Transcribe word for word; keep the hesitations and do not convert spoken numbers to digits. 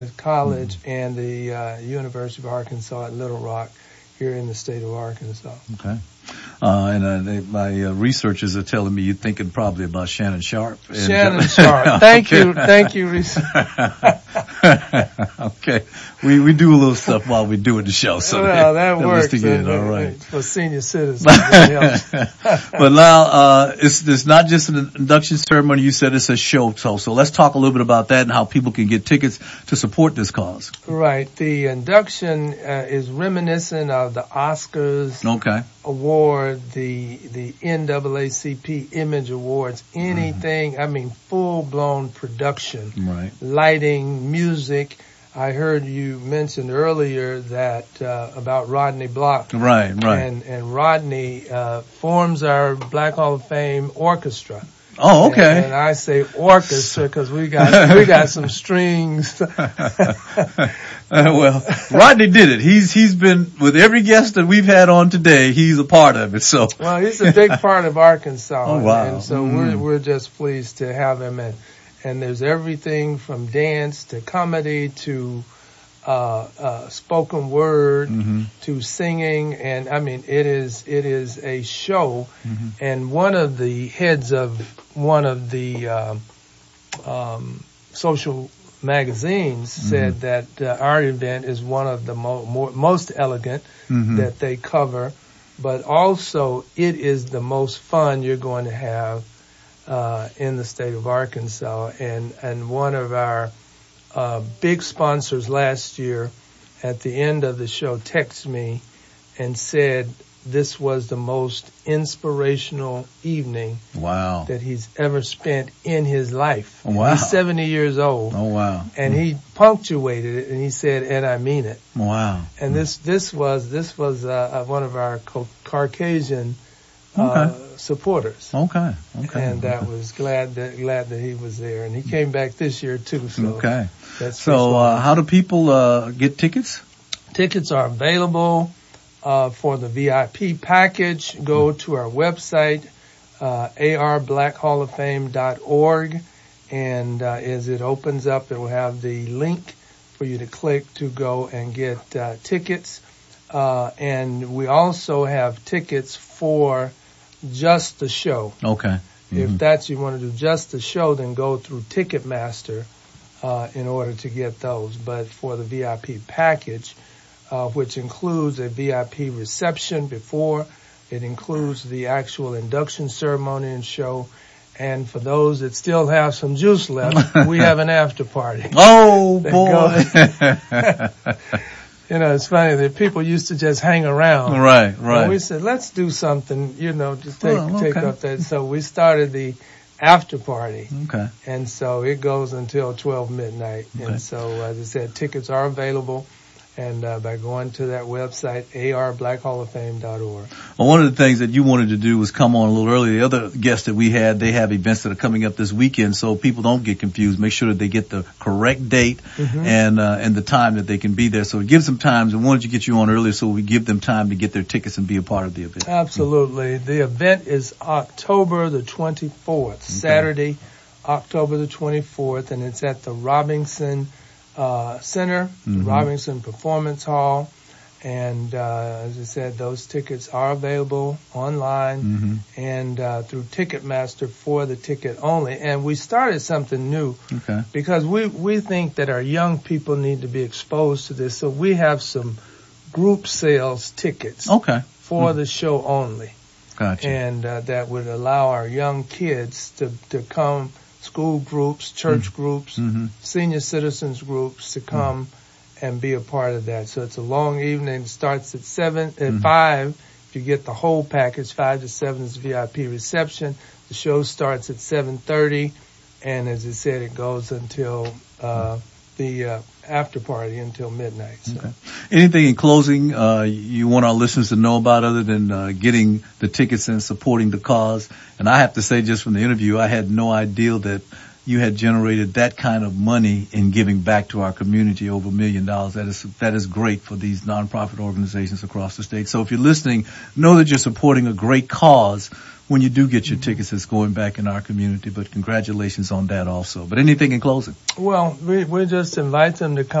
College mm-hmm. and the uh, University of Arkansas at Little Rock here in the state of Arkansas. Okay. Uh, and uh, they, my uh, researchers are telling me you're thinking probably about Shannon Sharpe. And Shannon Sharpe. Thank you. Thank you, research. Okay. We we do a little stuff while we're doing the show. So well, that works. Again. All right. For senior citizens. But now, uh, it's, it's not just an induction ceremony. You said it's a show. So, so let's talk a little bit about that and how people can get tickets to support this cause. Right. The induction uh, is reminiscent of the Oscars. Okay. Award, the the N double A C P Image Awards, anything, mm-hmm. I mean, full-blown production. Right. Lighting, music. I heard you mention earlier that uh, about Rodney Block. Right, right. And, and Rodney uh, forms our Black Hall of Fame orchestra. Oh, okay. And, and I say orchestra because we got we got some strings. uh, well, Rodney did it. He's he's been with every guest that we've had on today. He's a part of it. So well, he's a big part of Arkansas. Oh wow! And so mm. we're we're just pleased to have him. And and there's everything from dance to comedy to uh, uh, spoken word mm-hmm. to singing, and I mean it is it is a show. Mm-hmm. And one of the heads of one of the uh, um, social magazines mm-hmm. said that uh, our event is one of the mo- more, most elegant mm-hmm. that they cover, but also it is the most fun you're going to have uh, in the state of Arkansas. And and one of our uh, big sponsors last year at the end of the show texted me and said this was the most inspirational evening wow. that he's ever spent in his life. Wow. He's seventy years old. Oh, wow. And he punctuated it, and he said, and I mean it. Wow. And this this was this was uh, one of our co- Caucasian uh, okay. supporters. Okay. Okay. And I was glad that glad that he was there. And he came back this year, too. So okay. That's so uh, how do people uh, get tickets? Tickets are available. Uh, for the V I P package, go to our website, uh, a r black hall of fame dot org, and uh, as it opens up, it will have the link for you to click to go and get uh, tickets. Uh, and we also have tickets for just the show. Okay. Mm-hmm. If that's you want to do just the show, then go through Ticketmaster uh, in order to get those. But for the V I P package, Uh, which includes a V I P reception before. It includes the actual induction ceremony and show. And for those that still have some juice left, we have an after party. Oh, boy. You know, it's funny that people used to just hang around. Right, right. And we said, let's do something, you know, to take, oh, okay. take up that. So we started the after party. Okay. And so it goes until twelve midnight. Okay. And so, as I said, tickets are available. And uh, by going to that website, a r black hall of fame dot org. Well, one of the things that you wanted to do was come on a little early. The other guests that we had, they have events that are coming up this weekend, so people don't get confused. Make sure that they get the correct date mm-hmm. and uh, and the time that they can be there. So it gives them time. And wanted to get you on earlier so we give them time to get their tickets and be a part of the event. Absolutely. Mm-hmm. The event is October the twenty-fourth, okay. Saturday, October the twenty-fourth, and it's at the Robinson Uh, Center, mm-hmm. Robinson Performance Hall, and uh, as I said, those tickets are available online mm-hmm. and uh, through Ticketmaster for the ticket only. And we started something new okay. because we we think that our young people need to be exposed to this. So we have some group sales tickets okay. for mm-hmm. the show only, gotcha. And uh, that would allow our young kids to to come. School groups, church mm-hmm. groups, mm-hmm. senior citizens groups to come mm-hmm. and be a part of that. So it's a long evening. It starts at seven, at mm-hmm. five. If you get the whole package, five to seven is V I P reception. The show starts at seven thirty, and as I said, it goes until uh the uh, after party until midnight. So. Okay. Anything in closing uh you want our listeners to know about other than uh getting the tickets and supporting the cause? And I have to say, just from the interview, I had no idea that you had generated that kind of money in giving back to our community, over a million dollars. That is, that is great for these nonprofit organizations across the state. So if you're listening, know that you're supporting a great cause when you do get your tickets. It's going back in our community, but congratulations on that also. But anything in closing? Well, we, we just invite them to come